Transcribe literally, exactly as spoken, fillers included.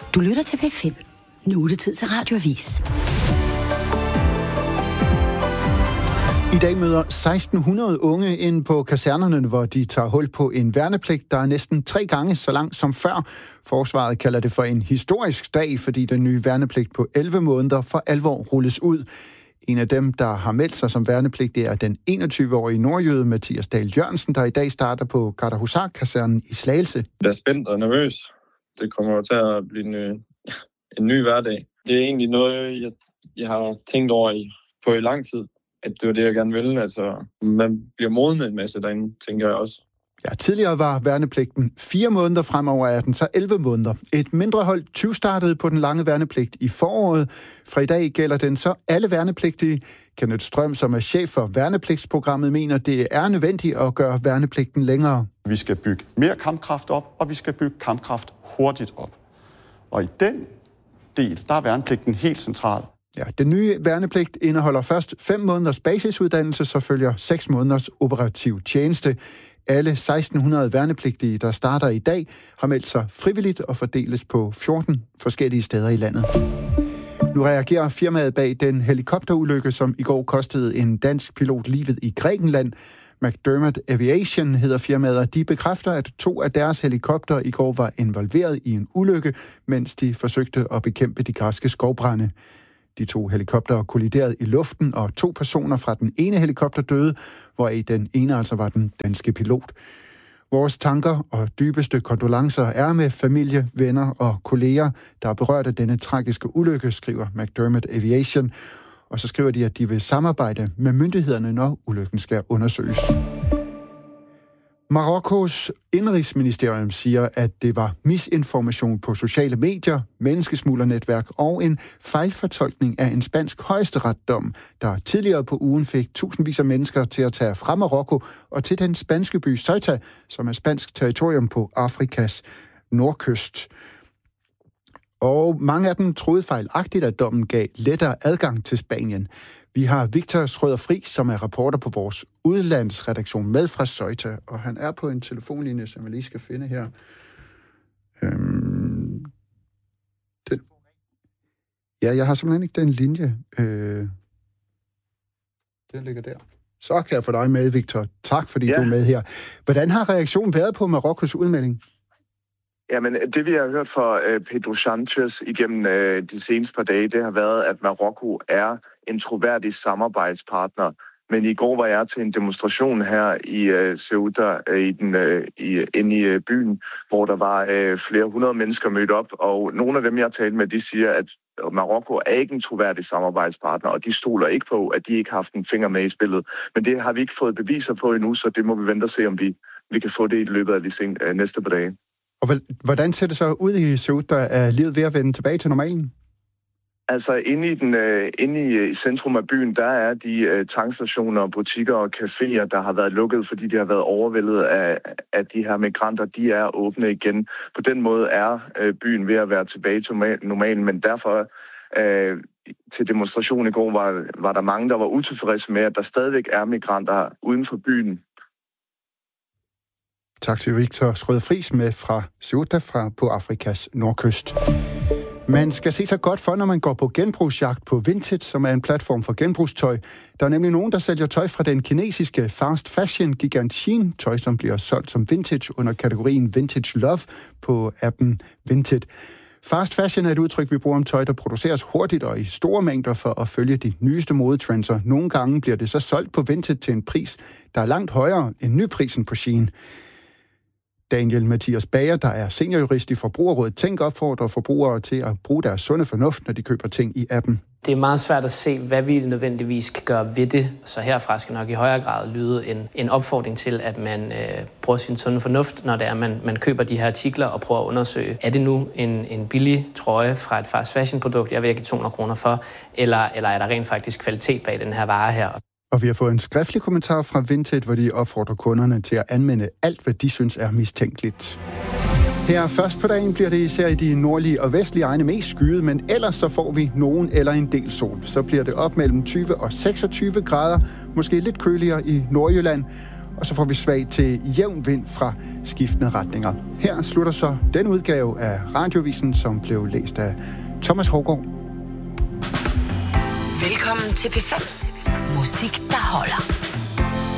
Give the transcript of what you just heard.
Du lytter til P fem. Nu er det tid til Radioavis. I dag møder seksten hundrede unge ind på kasernerne, hvor de tager hul på en værnepligt, der er næsten tre gange så lang som før. Forsvaret kalder det for en historisk dag, fordi den nye værnepligt på elleve måneder for alvor rulles ud. En af dem, der har meldt sig som værneplegt, det er den enogtyve-årige nordjyde Mathias Dahl Jørgensen, der i dag starter på Gardehusar-kasernen i Slagelse. Jeg er spændt og nervøs. Det kommer til at blive en, en ny hverdag. Det er egentlig noget, jeg, jeg har tænkt over i, på i lang tid. At det var det, jeg gerne ville. Altså, man bliver modnet en masse derinde, tænker jeg også. Ja, tidligere var værnepligten fire måneder, fremover er den så elleve måneder. Et mindre hold tyve-startede på den lange værnepligt i foråret. Fra i dag gælder den så alle værnepligtige. Kenneth Strøm, som er chef for værnepligtsprogrammet, mener, det er nødvendigt at gøre værnepligten længere. Vi skal bygge mere kampkraft op, og vi skal bygge kampkraft hurtigt op. Og i den del, der er værnepligten helt central. Ja, den nye værnepligt indeholder først fem måneders basisuddannelse, så følger seks måneders operativ tjeneste. Alle seksten hundrede værnepligtige, der starter i dag, har meldt sig frivilligt og fordeles på fjorten forskellige steder i landet. Nu reagerer firmaet bag den helikopterulykke, som i går kostede en dansk pilot livet i Grækenland. McDermott Aviation hedder firmaet, og de bekræfter, at to af deres helikopter i går var involveret i en ulykke, mens de forsøgte at bekæmpe de græske skovbrande. De to helikoptere kolliderede i luften, og to personer fra den ene helikopter døde, hvoraf den ene altså var den danske pilot. Vores tanker og dybeste kondolencer er med familie, venner og kolleger, der er berørt af denne tragiske ulykke, skriver McDermott Aviation. Og så skriver de, at de vil samarbejde med myndighederne, når ulykken skal undersøges. Marokkos indrigsministerium siger, at det var misinformation på sociale medier, menneskesmuglernetværk og en fejlfortolkning af en spansk højesteretsdom, der tidligere på ugen fik tusindvis af mennesker til at tage fra Marokko og til den spanske by Ceuta, som er spansk territorium på Afrikas nordkyst. Og mange af dem troede fejlagtigt, at dommen gav lettere adgang til Spanien. Vi har Victor Schrøder Friis, som er reporter på vores udlandsredaktion med fra Ceuta, og han er på en telefonlinje, som jeg lige skal finde her. Øhm, den, ja, jeg har simpelthen ikke den linje. Øh, den ligger der. Så kan jeg få dig med, Victor. Tak, fordi ja. du er med her. Hvordan har reaktionen været på Marokkos udmelding? Jamen, det vi har hørt fra uh, Pedro Sanchez igennem uh, de seneste par dage, det har været, at Marokko er en troværdig samarbejdspartner. Men i går var jeg til en demonstration her i uh, Ceuta, uh, i den, uh, i, inde i uh, byen, hvor der var uh, flere hundrede mennesker mødt op. Og nogle af dem, jeg talte med, de siger, at Marokko er ikke en troværdig samarbejdspartner, og de stoler ikke på, at de ikke har haft en finger med i spillet. Men det har vi ikke fået beviser på endnu, så det må vi vente og se, om vi, vi kan få det i løbet af de sen, uh, næste par dage. Og hvordan ser det så ud i Ceuta? Er livet ved at vende tilbage til normalen? Altså, inde i, den, uh, inde i centrum af byen, der er de uh, tankstationer, butikker og caféer, der har været lukket, fordi de har været overvældet af, af de her migranter. De er åbne igen. På den måde er uh, byen ved at være tilbage til normalen, men derfor uh, til demonstration i går var, var der mange, der var utilfredse med, at der stadigvæk er migranter uden for byen. Tak til Victor Schrøder Friis med fra Ceuta fra på Afrikas nordkyst. Man skal se sig godt for, når man går på genbrugsjagt på Vinted, som er en platform for genbrugstøj. Der er nemlig nogen, der sælger tøj fra den kinesiske fast fashion gigant Shein, tøj som bliver solgt som vintage under kategorien Vintage Love på appen Vinted. Fast fashion er et udtryk, vi bruger om tøj, der produceres hurtigt og i store mængder for at følge de nyeste modetrends. Nogle gange bliver det så solgt på Vinted til en pris, der er langt højere end nyprisen på Shein. Daniel Mathias Bager, der er seniorjurist i Forbrugerrådet Tænk, opfordrer forbrugere til at bruge deres sunde fornuft, når de køber ting i appen. Det er meget svært at se, hvad vi nødvendigvis kan gøre ved det. Så herfra skal nok i højere grad lyde en, en opfordring til, at man øh, bruger sin sunde fornuft, når det er, man, man køber de her artikler og prøver at undersøge, er det nu en, en billig trøje fra et fast fashion produkt, jeg vil give to hundrede kroner for, eller, eller er der rent faktisk kvalitet bag den her vare her? Og vi har fået en skriftlig kommentar fra Vinted, hvor de opfordrer kunderne til at anmelde alt, hvad de synes er mistænkeligt. Her først på dagen bliver det især i de nordlige og vestlige egne mest skyet, men ellers så får vi nogen eller en del sol. Så bliver det op mellem tyve og seksogtyve grader, måske lidt køligere i Nordjylland. og så får vi svag til jævn vind fra skiftende retninger. Her slutter så den udgave af Radiovisen, som blev læst af Thomas Hågaard. Velkommen til P fem. Musik, der holder.